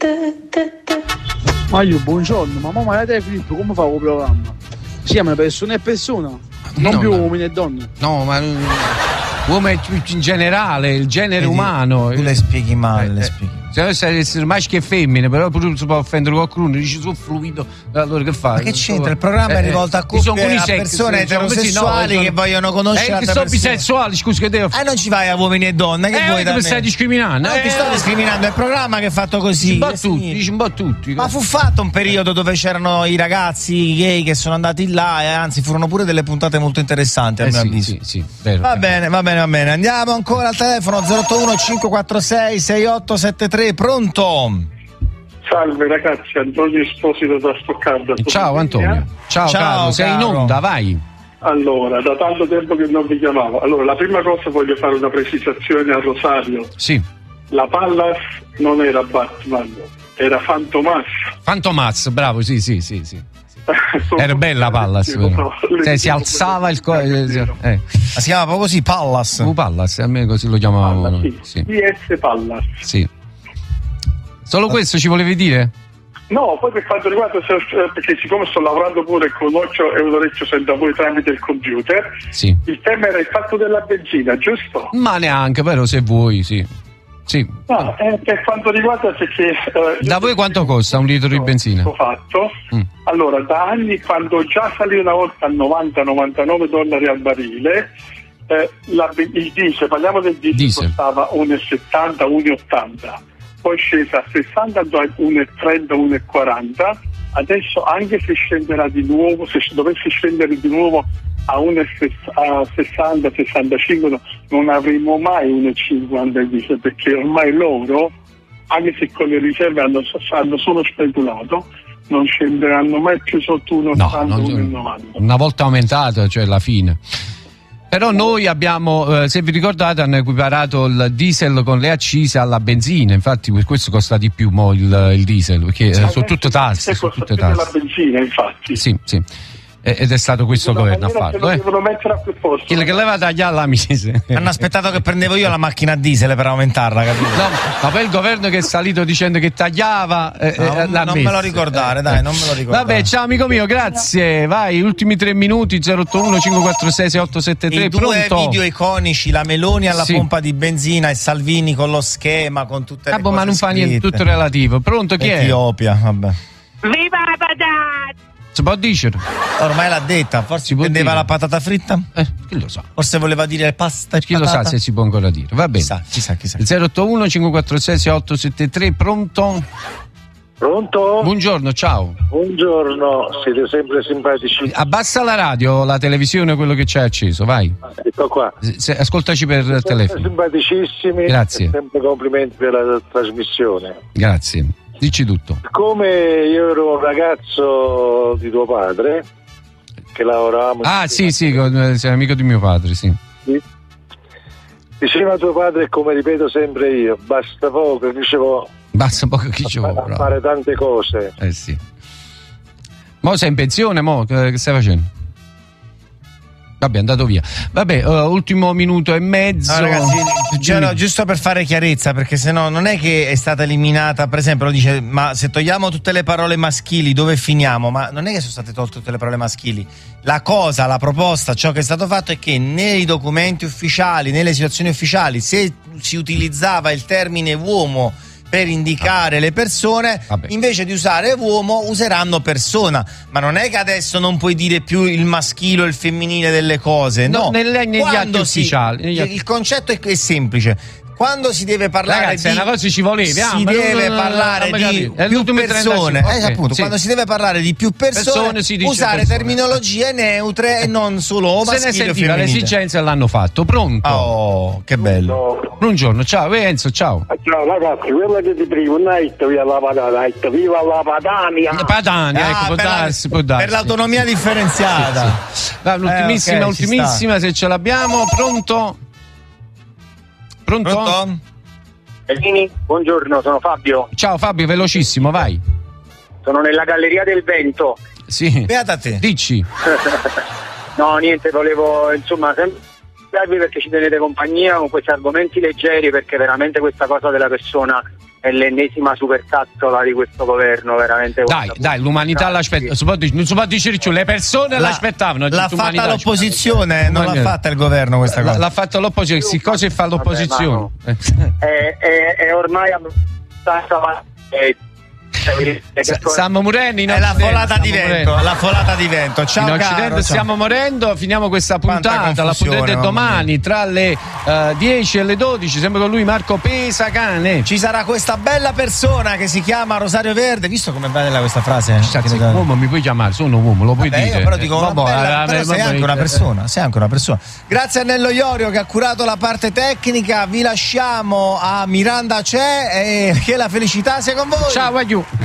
Mario, buongiorno, ma mamma te Filippo, come fa il programma? Si chiama persona e persona, non No, più ma- uomini e donne. No, ma uomo è in generale, il genere Vedi, umano. Tu le spieghi male, le spieghi. Se deve essere maschi e femmine, però pure si può offendere qualcuno, dici sono fluido, allora che fai? Ma che c'entra? Il programma è rivolto a coppie, a persone eterosessuali che vogliono conoscere l'altra sono persona. bisessuali, scusa che devo. Non ci vai a uomini e donne, che vuoi da mi me? stai discriminando? Non ti sto discriminando, è il programma che è fatto così. Un po' tutti, dici un po' tutti. Ma fu fatto un periodo dove c'erano i ragazzi gay che sono andati là e anzi furono pure delle puntate molto interessanti a mio avviso. Sì, vero. Va bene. Andiamo ancora al telefono 081 546 6873. Pronto? Salve ragazzi, Antonio Esposito da Stoccarda. Ciao Antonio. Ciao caro, sei in caro. onda, vai. Allora, da tanto tempo che non vi chiamavo. Allora, la prima cosa voglio fare una precisazione a Rosario. Sì. La Pallas non era Batman, era Fantomas, bravo, sì. Era bella Pallas, vero? Si alzava il Ma si chiama proprio così, Pallas. Pallas, a me così lo chiamavano noi. Sì. DS Pallas. Sì. Solo questo ci volevi dire? No, poi per quanto riguarda, perché siccome sto lavorando pure con un occhio e un orecchio sento voi tramite il computer, sì. Il tema era il fatto della benzina, giusto? Ma neanche, però se vuoi, sì. No, per quanto riguarda perché... da voi quanto costa un litro di benzina? Ho fatto. Allora, da anni, quando già salì una volta a $90-99 al barile, il diesel, parliamo del diesel. Costava 1,70, 1,80. Poi scesa a 60, 1,30, 1,40. Adesso anche se scenderà di nuovo, se dovesse scendere di nuovo a 60, 65, non avremo mai 1,50 di diesel, perché ormai loro, anche se con le riserve hanno solo speculato, non scenderanno mai più sotto 1,80, 1,90. Una volta aumentato, cioè la fine. Però noi abbiamo, se vi ricordate, hanno equiparato il diesel con le accise alla benzina, infatti per questo costa di più il diesel, perché sono tutte tasse. Sono tutte tasse. La benzina, infatti. Sì. Ed è stato questo governo a farlo. Devono mettere a più posto. Quello che leva tagliare la mise. Hanno aspettato che prendevo io la macchina a diesel per aumentarla, capito? No, ma poi il governo che è salito dicendo che tagliava non me lo ricordare, dai, non me lo ricordare. Vabbè, ciao amico mio, grazie. Vai, ultimi 3 minuti, 081 546 6873. I due Pronto? video iconici, la Meloni alla pompa di benzina e Salvini con lo schema, con tutte le cose ma non fa niente, tutto relativo. Pronto, chi è? Etiopia, vabbè. Viva la patata! Si può dire? Ormai l'ha detta, forse prendeva la patata fritta? Chi lo sa? Forse voleva dire pasta e chi patata? Chi lo sa se si può ancora dire. Va bene. Chissà. 081 546 6873. Pronto? Pronto? Buongiorno, ciao. Buongiorno, siete sempre simpatici. Abbassa la radio, la televisione, quello che c'è acceso, vai. Ecco qua. Ascoltaci per telefono. Simpaticissimi. Grazie. Sempre complimenti per la trasmissione. Grazie. Dici tutto. Come io ero un ragazzo di tuo padre, che lavoravamo. Sì, sei amico di mio padre, sì. Diceva tuo padre, come ripeto sempre io, basta poco, dicevo. Basta poco che ci vuole. Fare tante cose. Sì. Mo sei in pensione, che stai facendo? Vabbè, è andato via. Vabbè, ultimo minuto e mezzo. No, ragazzi, giusto per fare chiarezza, perché sennò non è che è stata eliminata, per esempio, lo dice, ma se togliamo tutte le parole maschili, dove finiamo? Ma non è che sono state tolte tutte le parole maschili. La proposta, ciò che è stato fatto è che nei documenti ufficiali, nelle situazioni ufficiali, se si utilizzava il termine uomo per indicare le persone, invece di usare uomo useranno persona, ma non è che adesso non puoi dire più il maschile o il femminile delle cose, no, negli atti ufficiali il concetto è semplice. Quando si deve parlare ragazzi, una cosa ci voleva, si deve parlare di più persone, appunto, sì. Quando si deve parlare di più persone si dice usare terminologie neutre e non solo maschile o femminile. Se ne sentiva l'esigenza e l'hanno fatto. Pronto? Oh, che bello. Buongiorno, ciao Enzo, ciao. Ciao ragazzi, quello che ti prima non hai detto viva la patata, viva la Padania. Padania, ecco, può darsi. Per l'autonomia differenziata. Sì. L'ultimissima, se ce l'abbiamo. Pronto? Elvini, buongiorno, sono Fabio. Ciao Fabio, velocissimo, vai. Sono nella Galleria del Vento. Sì. Beata te. Dici. No, niente, volevo insomma sempre perché ci tenete compagnia con questi argomenti leggeri, perché veramente questa cosa della persona è l'ennesima supercazzola di questo governo, veramente. Dai, l'umanità l'aspetta, non si può dire più, le persone l'aspettavano. L'ha fatta l'opposizione, non l'ha fatta il governo questa cosa. L'ha fatta l'opposizione, si cosa fa l'opposizione? È ormai abbastanza... Stiamo morendo in Occidente. La folata di vento. Ciao, in Occidente caro, stiamo morendo. Finiamo questa puntata. La puntata è domani tra le 10 e le 12. Sempre con lui Marco Pesacane. Ci sarà questa bella persona che si chiama Rosario Verde. Visto com'è bella questa frase? Uomo mi puoi chiamare, sono un uomo, lo puoi dire. Io però dico però sei anche una persona. Sei anche una persona. Grazie a Nello Iorio che ha curato la parte tecnica. Vi lasciamo a Miranda C'è e che la felicità sia con voi. Ciao, aiuto.